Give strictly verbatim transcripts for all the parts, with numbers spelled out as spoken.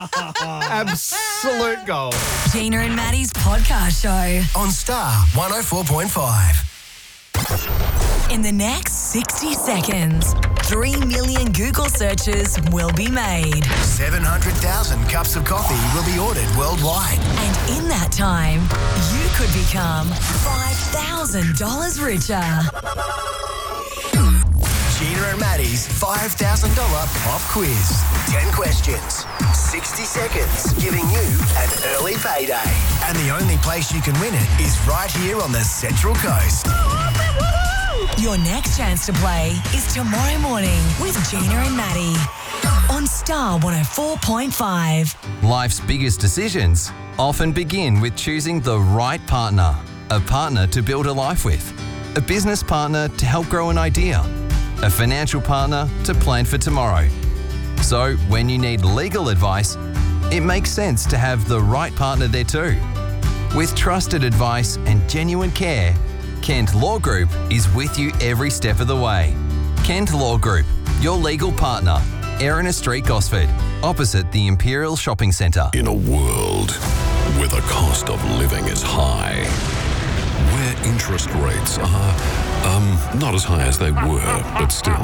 Absolute gold. Gina and Maddie's podcast show on Star one oh four point five. In the next sixty seconds, three million Google searches will be made. seven hundred thousand cups of coffee will be ordered worldwide. And in that time, you could become five thousand dollars richer. Gina and Maddie's five thousand dollars pop quiz. ten questions, sixty seconds, giving you an early payday. And the only place you can win it is right here on the Central Coast. Your next chance to play is tomorrow morning with Gina and Maddie on Star one oh four point five. Life's biggest decisions often begin with choosing the right partner. A partner to build a life with. A business partner to help grow an idea. A financial partner to plan for tomorrow. So when you need legal advice, it makes sense to have the right partner there too. With trusted advice and genuine care, Kent Law Group is with you every step of the way. Kent Law Group, your legal partner. Erina Street, Gosford, opposite the Imperial Shopping Centre. In a world where the cost of living is high, where interest rates are, um, not as high as they were, but still,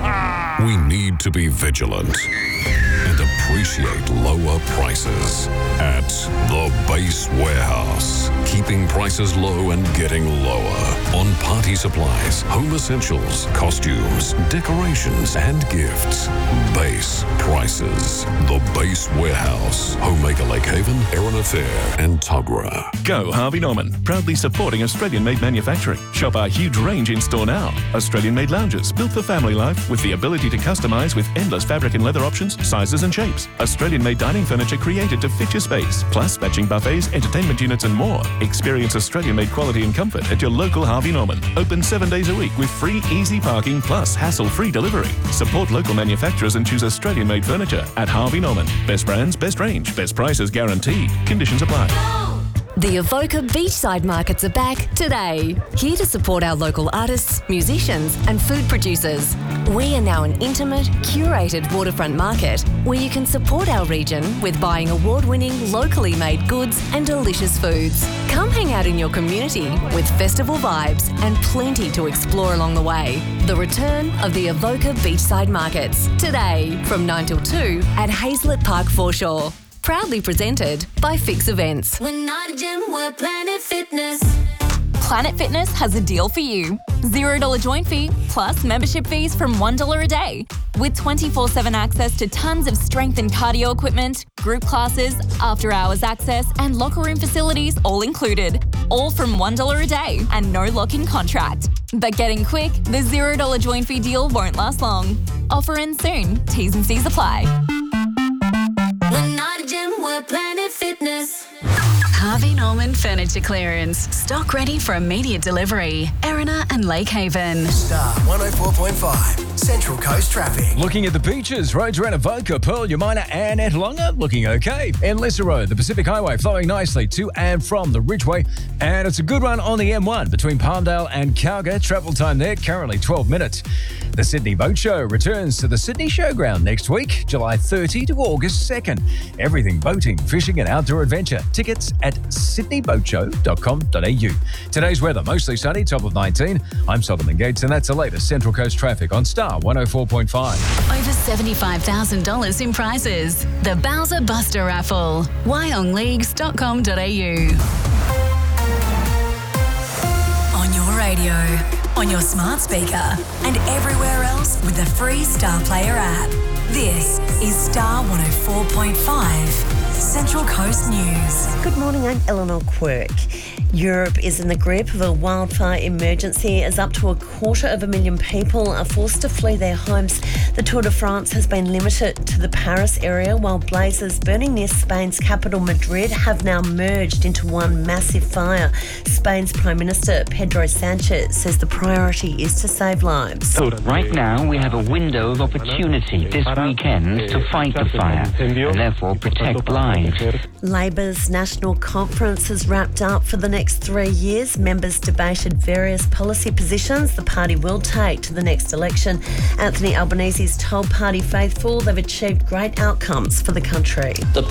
we need to be vigilant and appreciate lower prices at the Base Warehouse. Keeping prices low and getting lower on party supplies, home essentials, costumes, decorations, and gifts. Base prices. The Base Warehouse. Homemaker Lake Haven, Erina Fair, and Tuggerah. Go Harvey Norman, proudly supporting Australian-made manufacturing. Shop our huge range in store now. Australian-made lounges built for family life with the ability to customise with endless fabric and leather options, sizes and shapes. Australian-made dining furniture created to fit your space, plus matching buffets, entertainment units and more. Experience Australian-made quality and comfort at your local Harvey Norman. Open seven days a week with free easy parking plus hassle-free delivery. Support local manufacturers and choose Australian-made furniture at Harvey Norman. Best brands, best range, best prices guaranteed. Conditions apply. The Avoca Beachside Markets are back today. Here to support our local artists, musicians and food producers. We are now an intimate, curated waterfront market where you can support our region with buying award-winning, locally made goods and delicious foods. Come hang out in your community with festival vibes and plenty to explore along the way. The return of the Avoca Beachside Markets today from nine till two at Hazlett Park Foreshore. Proudly presented by Fix Events. We're not a gym, we're Planet Fitness. Planet Fitness has a deal for you. zero dollars joint fee plus membership fees from one dollar a day. With twenty-four seven access to tons of strength and cardio equipment, group classes, after-hours access and locker room facilities all included. All from one dollar a day and no lock-in contract. But getting quick, the zero dollars joint fee deal won't last long. Offer ends soon. T's and C's apply. We're not a gym, we're Planet Fitness. Harvey Norman Furniture Clearance. Stock ready for immediate delivery. Erina and Lake Haven. Star one oh four point five. Central Coast traffic. Looking at the beaches, roads around Avoca, Pearl, Umina and Ettalonga looking okay. In Lesser Road, the Pacific Highway flowing nicely to and from the Ridgeway. And it's a good run on the M one between Palmdale and Cowger. Travel time there currently twelve minutes. The Sydney Boat Show returns to the Sydney Showground next week, July thirtieth to August second. Everything boating, fishing and outdoor adventure. Tickets at sydney boat show dot com dot a u. Today's weather, mostly sunny, top of nineteen. I'm Solomon Gates and that's the latest Central Coast traffic on Star one oh four point five. Over seventy-five thousand dollars in prizes. The Bowser Buster Raffle. wyong leagues dot com dot a u. On your radio, on your smart speaker, and everywhere else with the free Star Player app. This is Star one oh four point five, Central Coast News. Good morning, I'm Eleanor Quirk. Europe is in the grip of a wildfire emergency as up to a quarter of a million people are forced to flee their homes. The Tour de France has been limited to the Paris area, while blazes burning near Spain's capital Madrid have now merged into one massive fire. Spain's Prime Minister Pedro Sanchez says the priority is to save lives. Right now we have a window of opportunity this weekend to fight the fire and therefore protect lives. Labor's National Conference has wrapped up for the next three years. Members debated various policy positions the party will take to the next election. Anthony Albanese's told party faithful they've achieved great outcomes for the country. The